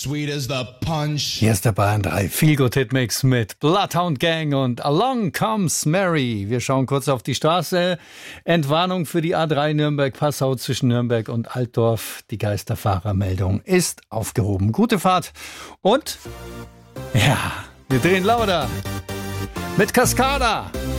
sweet as the punch. Hier ist der Bayern 3 Feelgood Hitmix mit Bloodhound Gang und Along Comes Mary. Wir schauen kurz auf die Straße. Entwarnung für die A3 Nürnberg-Passau zwischen Nürnberg und Altdorf. Die Geisterfahrermeldung ist aufgehoben. Gute Fahrt. Und ja, wir drehen lauter mit Cascada.